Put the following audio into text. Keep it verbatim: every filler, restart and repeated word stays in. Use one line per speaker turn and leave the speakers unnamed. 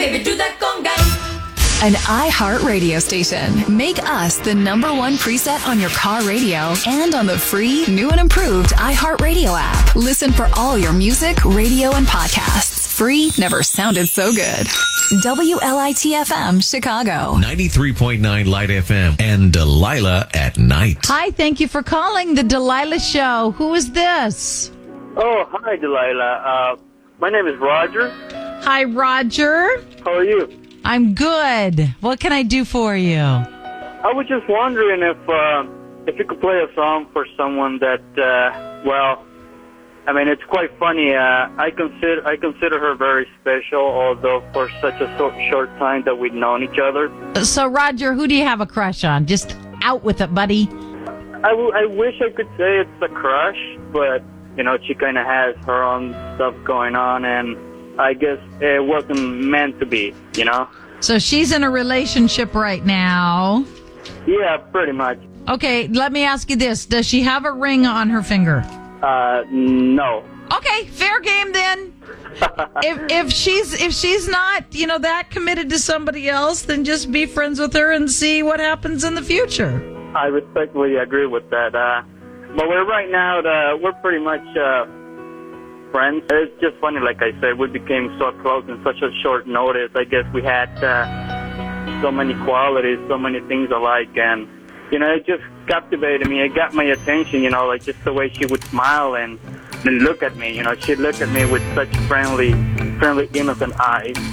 baby, do that conga.
An iHeart radio station. Make us the number one preset on your car radio and on the free, new and improved iHeart Radio app. Listen for all your music, radio, and podcasts. Free never sounded so good. W L I T F M, Chicago.
ninety-three point nine Light F M and Delilah at night.
Hi, thank you for calling the Delilah Show. Who is this?
Oh, hi, Delilah. Uh, my name is Roger.
Hi, Roger.
How are you?
I'm good. What can I do for you?
I was just wondering if uh, if you could play a song for someone that, uh, well, I mean, it's quite funny. Uh, I consider I consider her very special, although for such a short, short time that we've known each other.
So, Roger, who do you have a crush on? Just out with it, buddy.
I, w- I wish I could say it's a crush, but, you know, she kind of has her own stuff going on, and I guess it wasn't meant to be, you know?
So she's in a relationship right now.
Yeah, pretty much.
Okay, let me ask you this. Does she have a ring on her finger?
Uh, no.
Okay, fair game then. if if she's if she's not, you know, that committed to somebody else, then just be friends with her and see what happens in the future.
I respectfully agree with that. Uh, but we're right now, uh, we're pretty much uh, friends. It's just funny, like I said, we became so close in such a short notice. I guess we had uh, so many qualities, so many things alike, and, you know, it just captivated me. It got my attention, you know, like just the way she would smile and, and look at me. You know, she'd look at me with such friendly, friendly, innocent eyes.